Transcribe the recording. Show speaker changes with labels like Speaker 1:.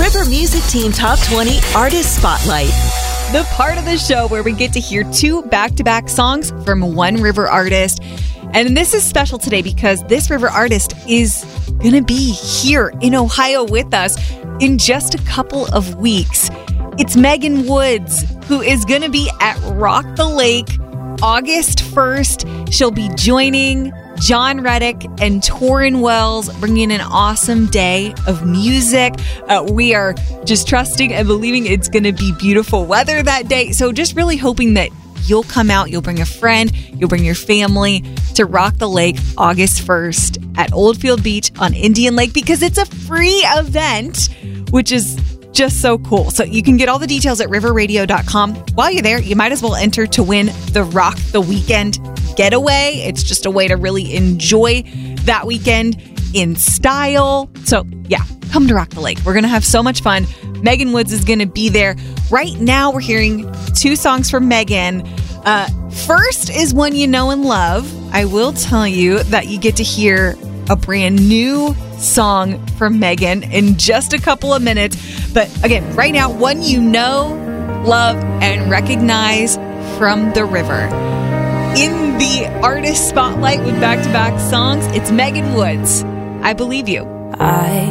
Speaker 1: River Music Team Top 20 Artist Spotlight.
Speaker 2: The part of the show where we get to hear 2 back-to-back songs from one River artist. And this is special today because this River artist is going to be here in Ohio with us in just a couple of weeks. It's Megan Woods, who is going to be at Rock the Lake August 1st. She'll be joining John Reddick and Torrin Wells, bringing an awesome day of music. We are just trusting and believing it's going to be beautiful weather that day. So just really hoping that you'll come out, you'll bring a friend, you'll bring your family to Rock the Lake August 1st at Oldfield Beach on Indian Lake, because it's a free event, which is just so cool. So you can get all the details at riverradio.com. While you're there, you might as well enter to win the Rock the Weekend getaway. It's just a way to really enjoy that weekend in style. So yeah, come to Rock the Lake. We're going to have so much fun. Megan Woods is going to be there. Right now, we're hearing 2 songs from Megan. First is One You Know and Love. I will tell you that you get to hear a brand new song from Megan in just a couple of minutes. But again, right now, One You Know, Love, and Recognize from the River. In the artist spotlight with back-to-back songs, it's Megan Woods. I Believe You.